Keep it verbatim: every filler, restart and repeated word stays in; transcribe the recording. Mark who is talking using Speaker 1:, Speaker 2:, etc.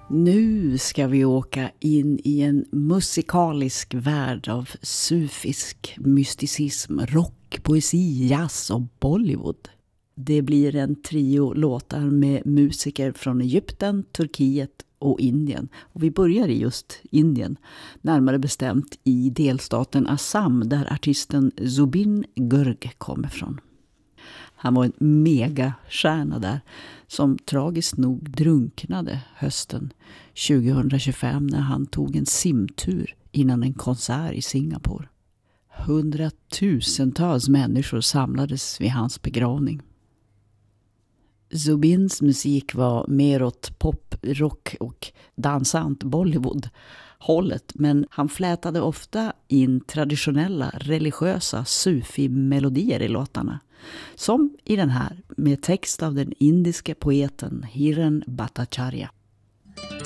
Speaker 1: Nu ska vi åka in i en musikalisk värld av sufisk mysticism, rock, poesi, jazz och Bollywood. Det blir en trio låtar med musiker från Egypten, Turkiet och Indien. Och vi börjar i just Indien, närmare bestämt i delstaten Assam där artisten Zubin Garg kommer från. Han var en megastjärna där som tragiskt nog drunknade hösten tjugohundratjugofem när han tog en simtur innan en konsert i Singapore. Hundratusentals människor samlades vid hans begravning. Zubins musik var mer åt pop, rock och dansant Bollywood hållet, men han flätade ofta in traditionella religiösa sufi-melodier i låtarna. Som i den här med text av den indiske poeten Hiren Bhattacharya.